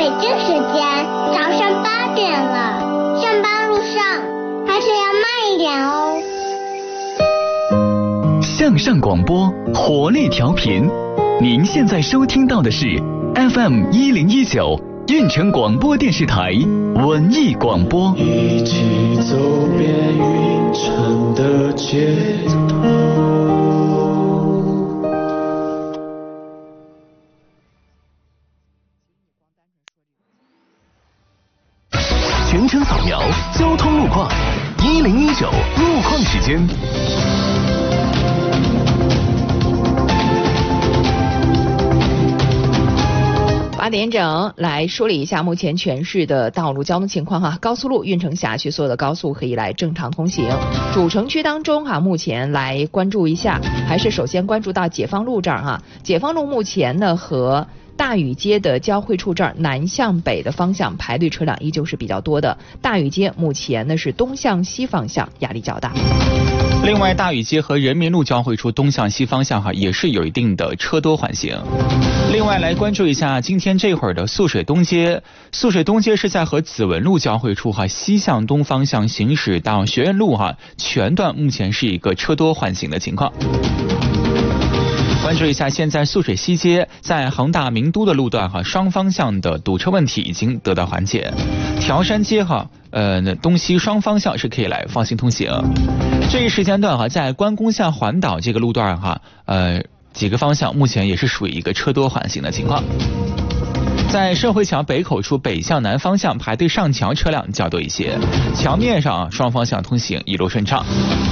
京时间早上8点了，上班路上还是要慢一点哦。 向上广播，活力调频。您现在收听到的是 FM1019运城广播电视台文艺广播。 一起走遍运城的街头。 全程扫描交通路况，1019路况时间。 8点整来梳理一下目前全市的道路交通情况哈。高速路运城辖区所有的高速可以来正常通行。主城区当中哈，目前来关注一下，还是首先关注到解放路这儿哈。解放路目前呢和大禹街的交汇处这儿南向北的方向排队车辆依旧是比较多的。大禹街目前呢是东向西方向压力较大。 另外，大禹街和人民路交汇处东向西方向也是有一定的车多缓行。另外来关注一下今天这会儿的素水东街。素水东街是在和紫文路交汇处西向东方向行驶到学院路全段目前是一个车多缓行的情况。关注一下，现在素水西街在恒大名都的路段双方向的堵车问题已经得到缓解。条山街东西双方向是可以来放心通行。这一时间段在关公向环岛这个路段几个方向目前也是属于一个车多缓行的情况。在社会桥北口处北向南方向排队上桥车辆较多一些，桥面上双方向通行一路顺畅。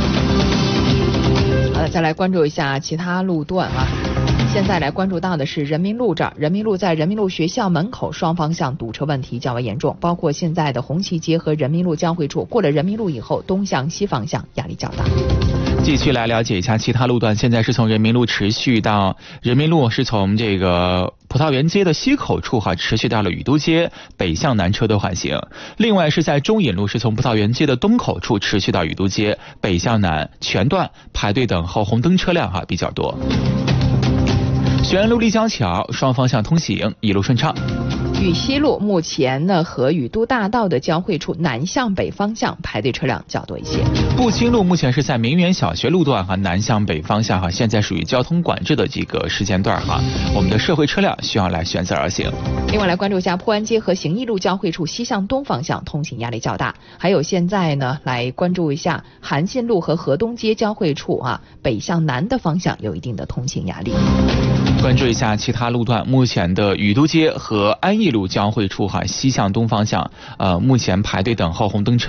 好的，再来关注一下其他路段现在来关注到的是人民路这儿，人民路在人民路学校门口双方向堵车问题较为严重，包括现在的红旗街和人民路交汇处，过了人民路以后东向西方向压力较大。 继续来了解一下其他路段，现在是从人民路持续到人民路，是从这个葡萄园街的西口处持续到了雨都街，北向南车多缓行。另外是在中引路，是从葡萄园街的东口处持续到雨都街，北向南全段排队等候红灯车辆比较多。学院路立交桥双方向通行一路顺畅。 禹西路目前呢和雨都大道的交汇处南向北方向排队车辆较多一些。 步青路目前是在明园小学路段南向北方向现在属于交通管制的这个时间段我们的社会车辆需要来选择而行。 另外来关注一下破安街和行义路交汇处西向东方向通行压力较大，还有现在呢来关注一下韩信路和河东街交汇处北向南的方向有一定的通行压力。 关注一下其他路段，目前的雨都街和安义路交汇处西向东方向目前排队等候红灯车